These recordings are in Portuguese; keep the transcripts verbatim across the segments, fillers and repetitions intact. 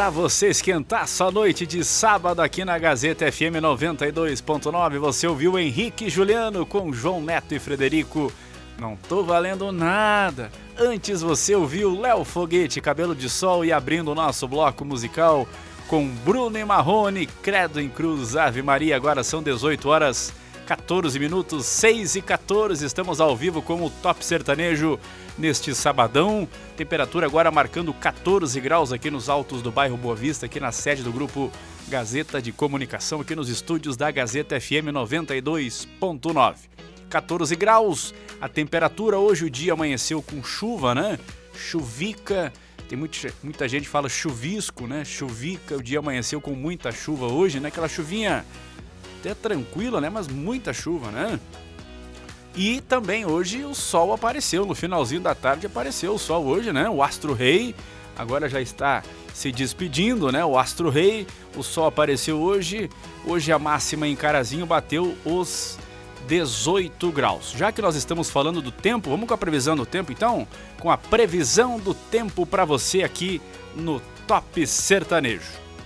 Para você esquentar sua noite de sábado aqui na Gazeta F M noventa e dois ponto nove, você ouviu Henrique e Juliano com João Neto e Frederico. Não tô valendo nada. Antes você ouviu Léo Foguete, Cabelo de Sol, e abrindo o nosso bloco musical com Bruno e Marrone, Credo em Cruz, Ave Maria. Agora são dezoito horas, quatorze minutos, seis e quatorze. Estamos ao vivo com o Top Sertanejo neste sabadão. Temperatura agora marcando quatorze graus aqui nos altos do bairro Boa Vista, aqui na sede do grupo Gazeta de Comunicação, aqui nos estúdios da Gazeta F M noventa e dois ponto nove. quatorze graus, a temperatura. Hoje o dia amanheceu com chuva, né? Chuvica, tem muita, muita gente que fala chuvisco, né? Chuvica, o dia amanheceu com muita chuva hoje, né? Aquela chuvinha até tranquila, né? Mas muita chuva, né? E também hoje o sol apareceu, no finalzinho da tarde apareceu o sol hoje, né? O Astro Rei agora já está se despedindo, né? O Astro Rei, o sol apareceu hoje. Hoje a máxima em Carazinho bateu os dezoito graus. Já que nós estamos falando do tempo, vamos com a previsão do tempo então? Com a previsão do tempo para você aqui no Top Sertanejo.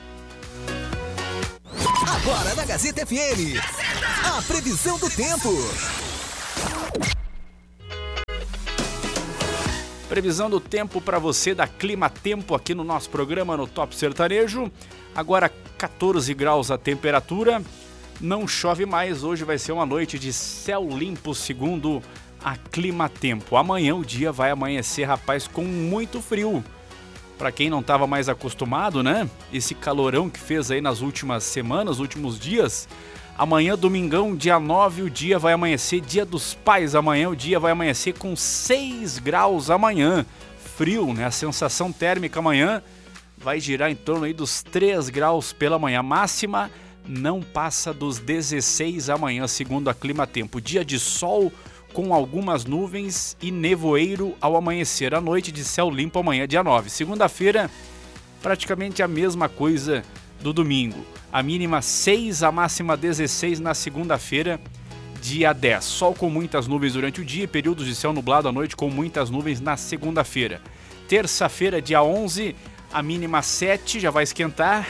Agora na Gazeta F M, a previsão do tempo. Previsão do tempo para você da Clima Tempo aqui no nosso programa no Top Sertanejo. Agora quatorze graus a temperatura. Não chove mais, hoje vai ser uma noite de céu limpo, segundo a Clima Tempo. Amanhã o dia vai amanhecer, rapaz, com muito frio. Para quem não estava mais acostumado, né? Esse calorão que fez aí nas últimas semanas, últimos dias. Amanhã, domingão, dia nove, o dia vai amanhecer, dia dos pais. Amanhã o dia vai amanhecer com seis graus amanhã. Frio, né? A sensação térmica amanhã vai girar em torno aí dos três graus pela manhã. Máxima não passa dos dezesseis amanhã, segundo a Clima Tempo. Dia de sol com algumas nuvens e nevoeiro ao amanhecer. À noite de céu limpo amanhã, dia nove. Segunda-feira, praticamente a mesma coisa do domingo. A mínima seis, a máxima dezesseis na segunda-feira, dia dez. Sol com muitas nuvens durante o dia, períodos de céu nublado à noite com muitas nuvens na segunda-feira. Terça-feira, dia onze, a mínima sete, já vai esquentar.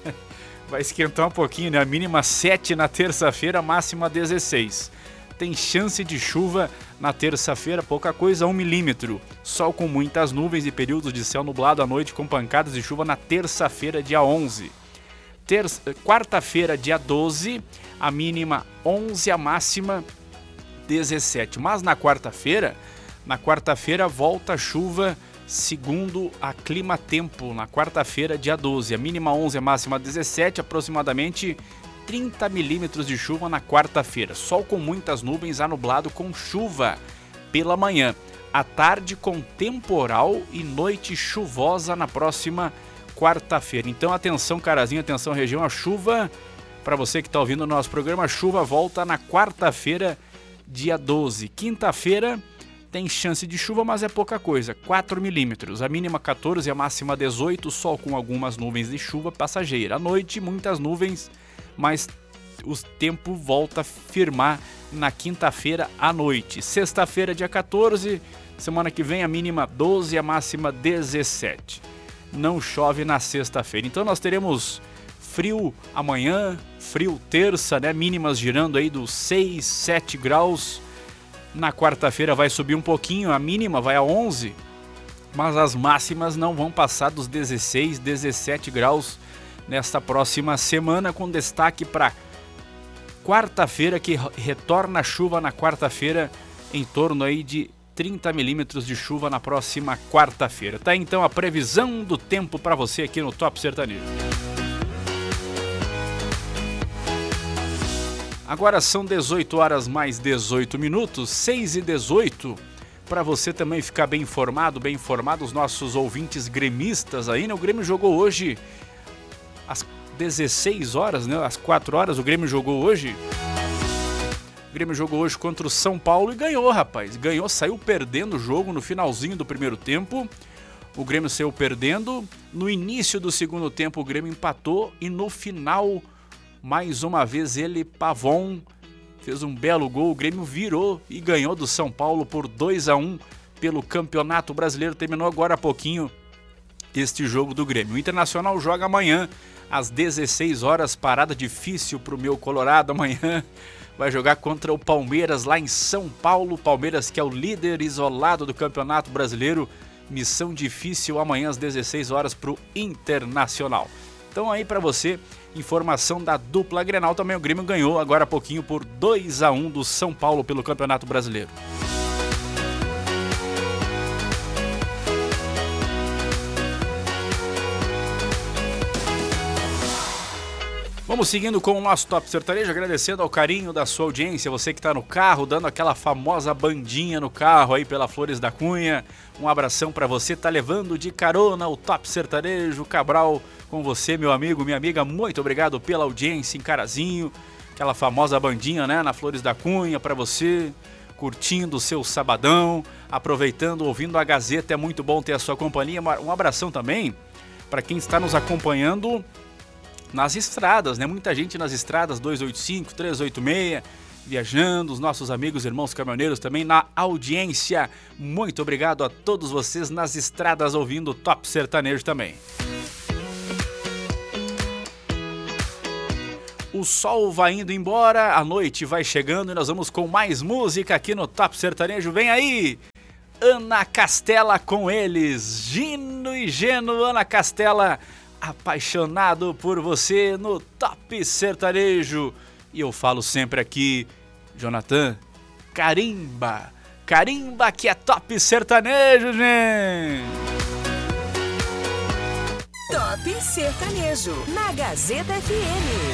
Vai esquentar um pouquinho, né? A mínima sete na terça-feira, a máxima dezesseis. Tem chance de chuva na terça-feira, pouca coisa, um milímetro. Sol com muitas nuvens e períodos de céu nublado à noite com pancadas de chuva na terça-feira, dia onze. Terça, quarta-feira, dia doze, a mínima onze, a máxima dezessete. Mas na quarta-feira, na quarta-feira volta a chuva, segundo a Clima Tempo. Na quarta-feira, dia doze, a mínima onze, a máxima dezessete, aproximadamente trinta milímetros de chuva na quarta-feira. Sol com muitas nuvens, a nublado com chuva pela manhã. À tarde com temporal e noite chuvosa na próxima quarta-feira. Então atenção, Carazinho, atenção região, a chuva, para você que está ouvindo o nosso programa, a chuva volta na quarta-feira, dia doze. Quinta-feira tem chance de chuva, mas é pouca coisa, quatro milímetros. A mínima quatorze, a máxima dezoito, sol com algumas nuvens de chuva passageira. À noite, muitas nuvens, mas o tempo volta a firmar na quinta-feira à noite. Sexta-feira, dia quatorze, semana que vem, a mínima doze, a máxima dezessete. Não chove na sexta-feira. Então nós teremos frio amanhã, frio terça, né? Mínimas girando aí dos seis, sete graus. Na quarta-feira vai subir um pouquinho, a mínima vai a onze, mas as máximas não vão passar dos dezesseis, dezessete graus nesta próxima semana, com destaque para quarta-feira, que retorna a chuva na quarta-feira, em torno aí de trinta milímetros de chuva na próxima quarta-feira. Tá então a previsão do tempo para você aqui no Top Sertanejo. Agora são dezoito horas mais dezoito minutos, seis e dezoito. Para você também ficar bem informado, bem informado, os nossos ouvintes gremistas aí, né? O Grêmio jogou hoje às dezesseis horas, né? Às quatro horas o Grêmio jogou hoje. O Grêmio jogou hoje contra o São Paulo e ganhou, rapaz. Ganhou, saiu perdendo o jogo no finalzinho do primeiro tempo. O Grêmio saiu perdendo. No início do segundo tempo o Grêmio empatou e no final, mais uma vez ele, Pavon, fez um belo gol. O Grêmio virou e ganhou do São Paulo por dois a um pelo Campeonato Brasileiro. Terminou agora há pouquinho este jogo do Grêmio. O Internacional joga amanhã às dezesseis horas, parada difícil para o meu Colorado amanhã. Vai jogar contra o Palmeiras lá em São Paulo. Palmeiras que é o líder isolado do Campeonato Brasileiro. Missão difícil amanhã às dezesseis horas para o Internacional. Então aí para você, informação da dupla Grenal. Também o Grêmio ganhou agora há pouquinho por dois a um do São Paulo pelo Campeonato Brasileiro. Vamos seguindo com o nosso Top Sertanejo, agradecendo ao carinho da sua audiência, você que está no carro, dando aquela famosa bandinha no carro aí pela Flores da Cunha. Um abração para você, tá levando de carona o Top Sertanejo, Cabral, com você, meu amigo, minha amiga, muito obrigado pela audiência em Carazinho, aquela famosa bandinha, né, na Flores da Cunha para você, curtindo o seu sabadão, aproveitando, ouvindo a Gazeta, é muito bom ter a sua companhia. Um abração também para quem está nos acompanhando nas estradas, né? Muita gente nas estradas, duzentos e oitenta e cinco, trezentos e oitenta e seis, viajando, os nossos amigos, irmãos caminhoneiros também na audiência. Muito obrigado a todos vocês nas estradas ouvindo o Top Sertanejo também. O sol vai indo embora, a noite vai chegando e nós vamos com mais música aqui no Top Sertanejo. Vem aí! Ana Castela com eles, Gino e Geno, Ana Castela, apaixonado por você no Top Sertanejo. E eu falo sempre aqui, Jonathan, carimba, carimba que é Top Sertanejo, gente! Top Sertanejo, na Gazeta F M.